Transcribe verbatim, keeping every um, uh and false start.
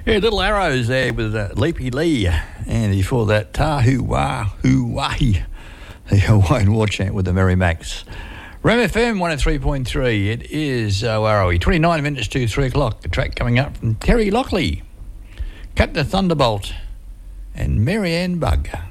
Yeah, Little Arrows there with uh, Leapy Lee. And before that, Tahu Wah Hu Wahi, the Hawaiian War Chant with the Merry Macs. Ram F M one oh three point three. It is, uh, where are we? twenty-nine minutes to three o'clock. The track coming up from Terry Lockley. Cut the Thunderbolt and Marianne Bug.